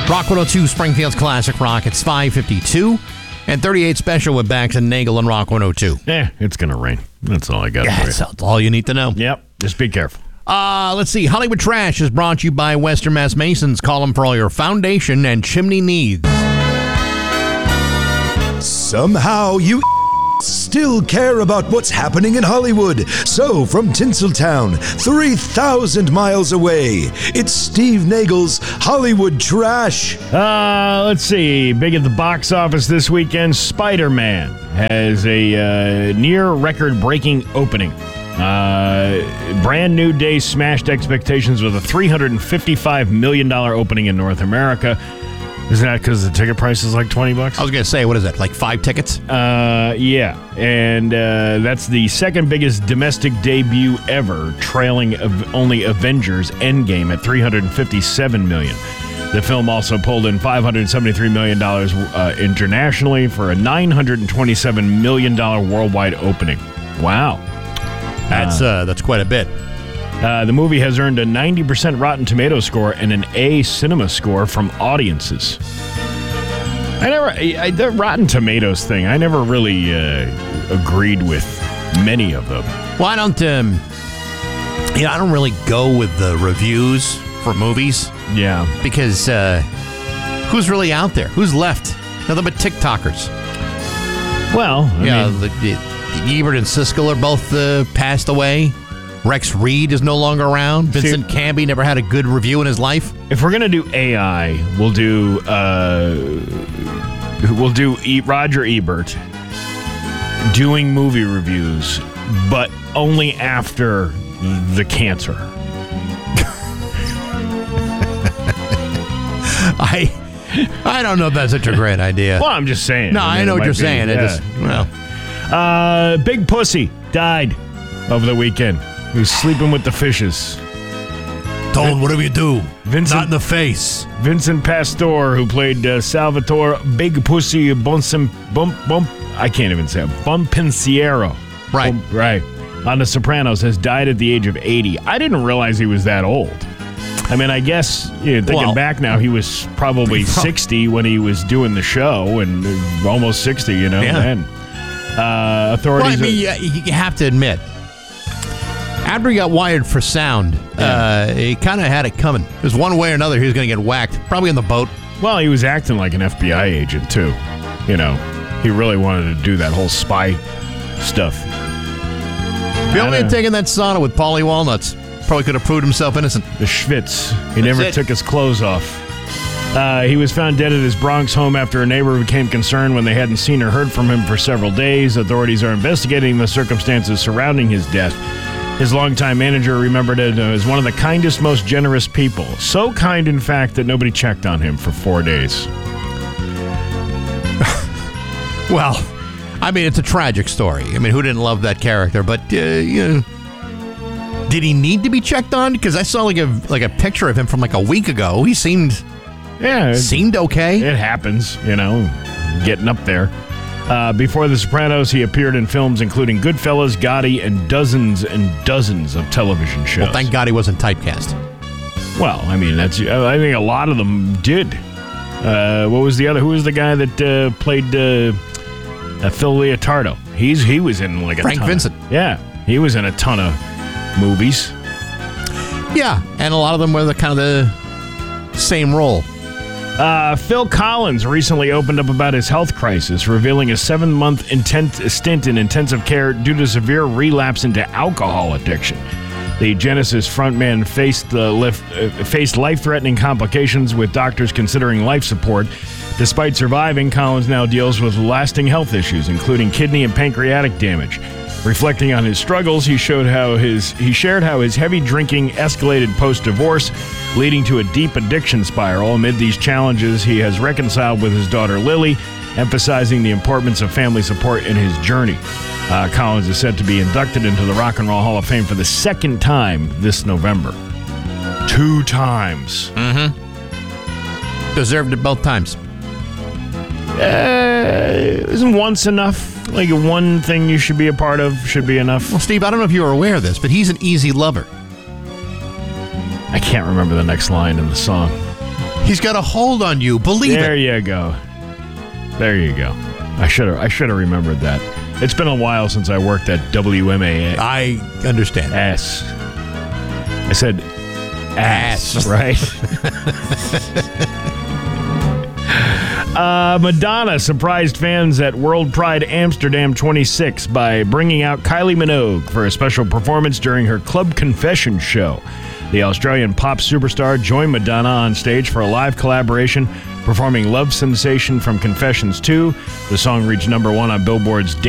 Rock 102, Springfield's Classic Rock. It's 5:52 and 38 special with Bax and Nagel on Rock 102. It's going to rain. That's all I got for you. That's all you need to know. Yep. Just be careful. Let's see. Hollywood Trash is brought to you by Western Mass Masons. Call them for all your foundation and chimney needs. Somehow you still care about what's happening in Hollywood. So, from Tinseltown, 3,000 miles away, it's Steve Nagel's Hollywood Trash. Let's see. Big at the box office this weekend, Spider-Man has a near record-breaking opening. Brand new day smashed expectations with a $355 million opening in North America. Isn't that because the ticket price is like $20? I was going to say, what is that, like 5 tickets? Yeah. And that's the second biggest domestic debut ever, trailing only Avengers Endgame at $357 million. The film also pulled in $573 million internationally for a $927 million worldwide opening. Wow. That's quite a bit. The movie has earned a 90% Rotten Tomatoes score and an A Cinema score from audiences. The Rotten Tomatoes thing, I never really agreed with many of them. Well, I don't really go with the reviews for movies. Yeah. Because who's really out there? Who's left? Nothing but TikTokers. Well, I mean, Ebert and Siskel are both passed away. Rex Reed is no longer around. Vincent Canby never had a good review in his life. If we're gonna do AI, we'll do Roger Ebert doing movie reviews, but only after the cancer. I don't know if that's such a great idea. Well, I'm just saying. No, I know what you're saying. Big Pussy died over the weekend. He was sleeping with the fishes. Told, whatever you do, not in the face. Vincent Pastore, who played Salvatore Big Pussy I can't even say it. Bonpensiero. Right. Right. On The Sopranos, has died at the age of 80. I didn't realize he was that old. I mean, I guess, thinking back now, he was probably 60 when he was doing the show, and almost 60, then. Authorities... Well, you have to admit, after he got wired for sound, he kind of had it coming. There's one way or another he was going to get whacked, probably in the boat. Well, he was acting like an FBI agent, too. He really wanted to do that whole spy stuff. If he only had taken that sauna with Paulie Walnuts, probably could have proved himself innocent. The Schwitz. He never took his clothes off. He was found dead at his Bronx home after a neighbor became concerned when they hadn't seen or heard from him for several days. Authorities are investigating the circumstances surrounding his death. His longtime manager remembered it as one of the kindest, most generous people. So kind, in fact, that nobody checked on him for 4 days. Well, I mean, it's a tragic story. I mean, who didn't love that character? But, did he need to be checked on? Because I saw like a picture of him from like a week ago. He seemed okay. It happens, getting up there. Before The Sopranos, he appeared in films including Goodfellas, Gotti, and dozens of television shows. Well, thank God he wasn't typecast. Well, I mean, I think a lot of them did. What was the other? Who was the guy that played Phil Leotardo? He was in like a Frank ton Vincent. Yeah, he was in a ton of movies. Yeah, and a lot of them were the kind of the same role. Phil Collins recently opened up about his health crisis, revealing a 7-month stint in intensive care due to severe relapse into alcohol addiction. The Genesis frontman faced life-threatening complications, with doctors considering life support. Despite surviving, Collins now deals with lasting health issues, including kidney and pancreatic damage. Reflecting on his struggles, he shared how his heavy drinking escalated post-divorce, leading to a deep addiction spiral. Amid these challenges, he has reconciled with his daughter Lily, emphasizing the importance of family support in his journey. Collins is set to be inducted into the Rock and Roll Hall of Fame for the second time this November. 2 times. Mm-hmm. Deserved it both times. Isn't once enough? Like one thing you should be a part of should be enough? Well, Steve, I don't know if you were aware of this, but he's an easy lover. I can't remember the next line in the song. He's got a hold on you. Believe There it. you go. There you go. I should have remembered that. It's been a while since I worked at WMAS. I understand. I said ass, right? Madonna surprised fans at World Pride Amsterdam 26 by bringing out Kylie Minogue for a special performance during her Club Confessions show. The Australian pop superstar joined Madonna on stage for a live collaboration, performing Love Sensation from Confessions 2. The song reached #1 on Billboard's